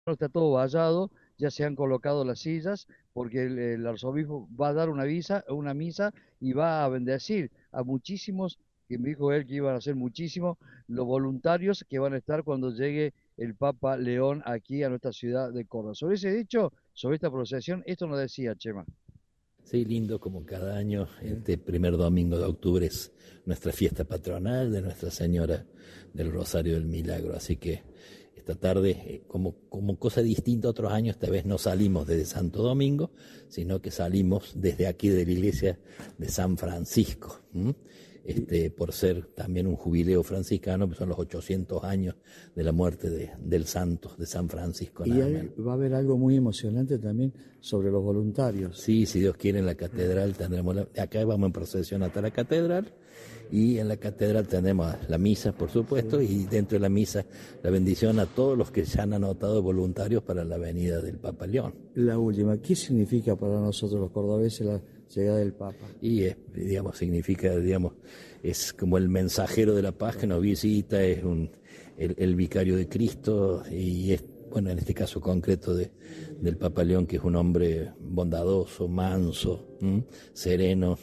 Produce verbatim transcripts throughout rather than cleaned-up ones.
está todo vallado, ya se han colocado las sillas, porque el, el arzobispo va a dar una visa, una misa y va a bendecir a muchísimos, que me dijo él que iban a ser muchísimos, los voluntarios que van a estar cuando llegue el Papa León aquí a nuestra ciudad de Córdoba. Sobre ese hecho, sobre esta procesión, esto nos decía Chema. Sí, lindo, como cada año, este primer domingo de octubre es nuestra fiesta patronal de Nuestra Señora del Rosario del Milagro, así que esta tarde, eh, como, como cosa distinta a otros años, esta vez no salimos desde Santo Domingo, sino que salimos desde aquí de la iglesia de San Francisco, ¿m? Este, por ser también un jubileo franciscano, que son los ochocientos años de la muerte de, del santo de San Francisco. Y hay, va a haber algo muy emocionante también sobre los voluntarios. Sí, si Dios quiere, en la catedral tendremos, la, acá vamos en procesión hasta la catedral, y en la catedral tenemos la misa, por supuesto, sí. Y dentro de la misa la bendición a todos los que se han anotado voluntarios para la venida del Papa León. La última, ¿qué significa para nosotros los cordobeses la llegada del Papa? Y es, digamos, significa, digamos, es como el mensajero de la paz que nos visita, es un, el, el vicario de Cristo, y es, bueno, en este caso concreto de, del Papa León, que es un hombre bondadoso, manso, ¿m? sereno.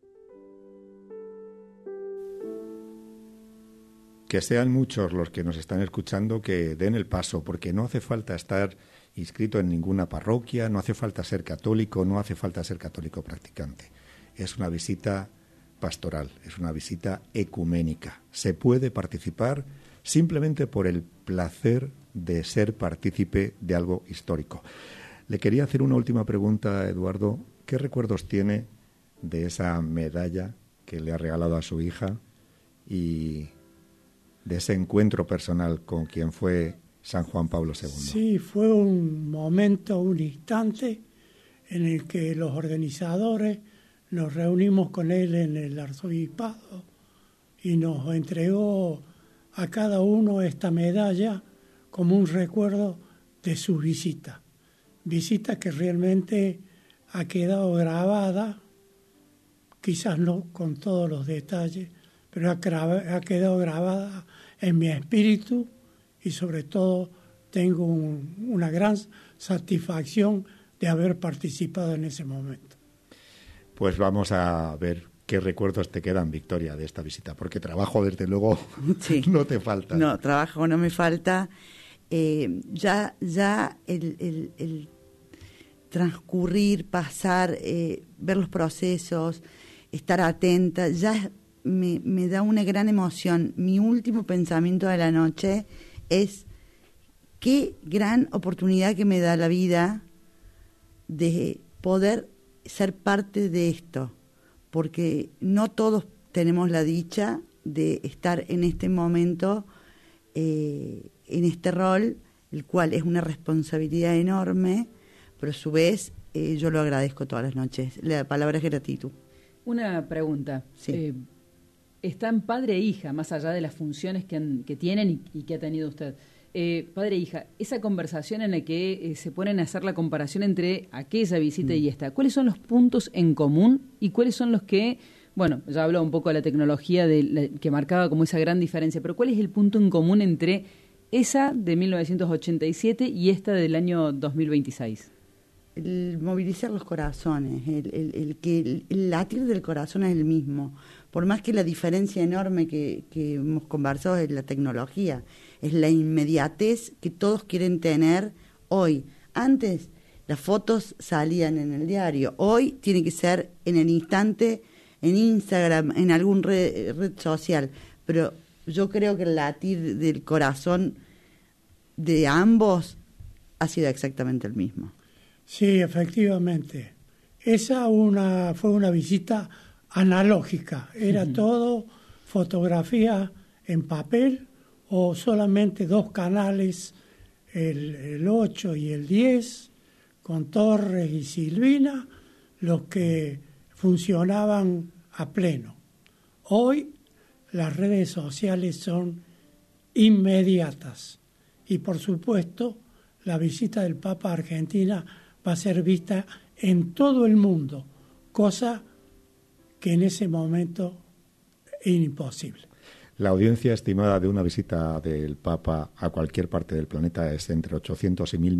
Que sean muchos los que nos están escuchando que den el paso, porque no hace falta estar inscrito en ninguna parroquia, no hace falta ser católico, no hace falta ser católico practicante. Es una visita pastoral, es una visita ecuménica. Se puede participar simplemente por el placer de ser partícipe de algo histórico. Le quería hacer una última pregunta, Eduardo. ¿Qué recuerdos tiene de esa medalla que le ha regalado a su hija y de ese encuentro personal con quien fue San Juan Pablo segundo? Sí, fue un momento, un instante en el que los organizadores nos reunimos con él en el arzobispado y nos entregó a cada uno esta medalla como un recuerdo de su visita. Visita que realmente ha quedado grabada, quizás no con todos los detalles, pero ha, ha quedado grabada en mi espíritu y sobre todo tengo un, una gran satisfacción de haber participado en ese momento. Pues vamos a ver qué recuerdos te quedan, Victoria, de esta visita, porque trabajo desde luego sí. no te falta. No, trabajo no me falta. Eh, ya ya el, el, el transcurrir, pasar, eh, ver los procesos, estar atenta, ya me, me da una gran emoción. Mi último pensamiento de la noche es qué gran oportunidad que me da la vida de poder ser parte de esto, porque no todos tenemos la dicha de estar en este momento, eh, en este rol, el cual es una responsabilidad enorme, pero a su vez eh, yo lo agradezco todas las noches. La palabra es gratitud. Una pregunta. Sí. Eh, están padre e hija, más allá de las funciones que, han, que tienen y, y que ha tenido usted. Eh, padre e hija, esa conversación en la que eh, se ponen a hacer la comparación entre aquella visita mm. y esta, ¿cuáles son los puntos en común y cuáles son los que, bueno, ya habló un poco de la tecnología de la, que marcaba como esa gran diferencia, pero cuál es el punto en común entre esa de mil novecientos ochenta y siete y esta del año dos mil veintiséis? El movilizar los corazones, el, el, el que el, el latir del corazón es el mismo, por más que la diferencia enorme que, que hemos conversado es la tecnología, es la inmediatez que todos quieren tener hoy. Antes las fotos salían en el diario, hoy tiene que ser en el instante, en Instagram, en algún red, red social, pero yo creo que el latir del corazón de ambos ha sido exactamente el mismo. Sí, efectivamente. Esa una fue una visita analógica. Era uh-huh. todo fotografía en papel o solamente dos canales, el, el ocho y el diez, con Torres y Silvina, los que funcionaban a pleno. Hoy las redes sociales son inmediatas y, por supuesto, la visita del Papa a Argentina va a ser vista en todo el mundo, cosa que en ese momento es imposible. La audiencia estimada de una visita del Papa a cualquier parte del planeta es entre ochocientos y mil